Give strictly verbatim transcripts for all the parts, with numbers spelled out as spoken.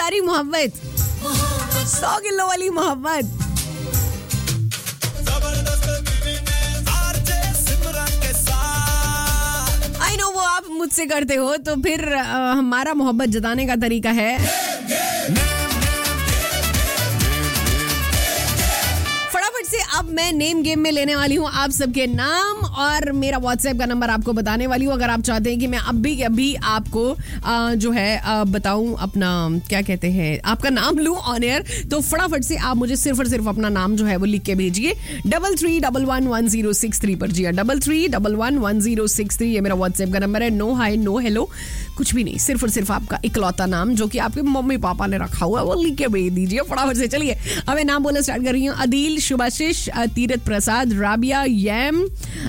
प्यारी मोहब्बत, सौ किलो वाली मोहब्बत। आई नो वो आप मुझसे करते हो, तो फिर आ, हमारा मोहब्बत जताने का तरीका है से अब मैं नेम गेम में लेने वाली हूँ आप सबके नाम और मेरा व्हाट्सएप का नंबर आपको बताने वाली हूँ। अगर आप चाहते हैं कि मैं अभी के अभी आपको आ, जो है आ, बताऊं अपना क्या कहते हैं आपका नाम लूं ऑन एयर, तो फटाफट से आप मुझे सिर्फ और सिर्फ अपना नाम जो है वो लिख के भेजिए double three double one one zero six three पर। जी हाँ, double three double one one zero six three ये मेरा व्हाट्सएप का नंबर है। नो हाई नो हेलो कुछ भी नहीं, सिर्फ और सिर्फ आपका इकलौता नाम जो कि आपके मम्मी पापा ने रखा हुआ है वो लिख के भेज दीजिए फटाफट से। चलिए अब मैं नाम बोलना स्टार्ट कर रही हूँ। अदील, शुभाशीष, तीरथ प्रसाद, राबिया, यम,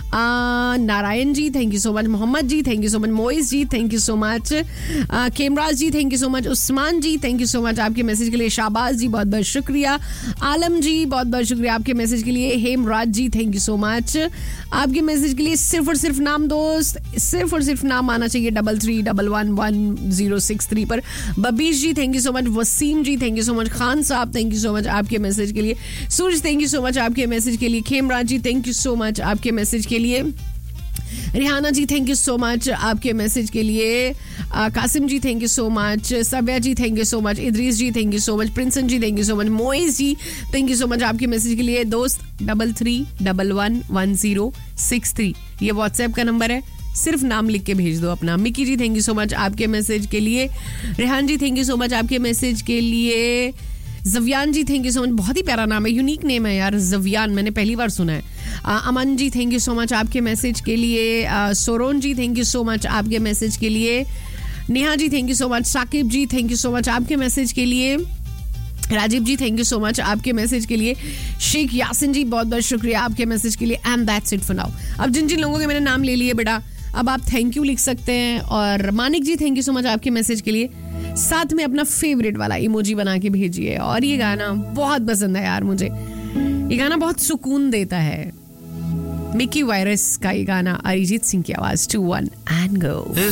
Narayan ji thank you so much, Mohammad ji thank you so much, moist ji thank you so much, cameras ji thank you so much, Usman ji thank you so much आपके मैसेज के लिए, शाबाज जी बहुत बहुत शुक्रिया, आलम जी बहुत बहुत शुक्रिया आपके मैसेज के लिए, हेमराज जी थैंक यू सो मच आपके मैसेज के लिए। सिर्फ और सिर्फ नाम दोस्त, सिर्फ और सिर्फ नाम आना चाहिए double three double one one zero six three पर। बबीश जी thank you so much, Wasim ji thank you so much, Khan साहब थैंक यू सो मच आपके मैसेज के लिए, सूरज थैंक यू सो मच आपके मैसेज के लिए, खेमराज जी थैंक यू सो मच आपके message के लिए, Rihanna ji thank you so much आपके मैसेज के लिए, आ, कासिम जी thank you so much, Sabya ji thank you so much, Idris ji thank you so much, प्रिंसन ji thank you so much, moist ji thank you so much आपके message के लिए। दोस्त double three double one one zero six three ये WhatsApp का number है, सिर्फ नाम लिख के भेज दो अपना। Mickey ji thank you so much आपके मैसेज के लिए, रेहान जी थैंक यू सो मच आपके मैसेज के लिए, जवियान जी थैंक यू सो मच, बहुत ही प्यारा नाम है, यूनिक नेम है यार जवियान, मैंने पहली बार सुना है। आ, Aman ji thank you so much आपके मैसेज के लिए, आ, सोरोन जी थैंक यू सो मच आपके मैसेज के लिए, Neha ji thank you so much, Saqib ji thank you so much आपके मैसेज के लिए, राजीव जी थैंक यू सो मच आपके मैसेज के लिए, शेख यासिन जी बहुत बहुत शुक्रिया आपके मैसेज के लिए। And that's it for now. अब जिन जिन लोगों के मैंने नाम ले लिए बेटा, अब आप थैंक यू लिख सकते हैं। और मानिक जी थैंक यू सो मच आपके मैसेज के लिए, साथ में अपना फेवरेट वाला इमोजी बना के भेजिए। और ये गाना बहुत पसंद है यार मुझे, ये गाना बहुत सुकून देता है। मिकी वायरस का ये गाना, अरिजीत सिंह की आवाज, टू वन एंड गो।